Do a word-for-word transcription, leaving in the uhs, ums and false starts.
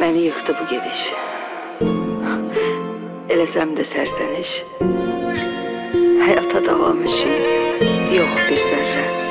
Məni yıxdı bu gediş. Eləsəm də sərsəniş. Həyata davam üçün yox bir zərrə.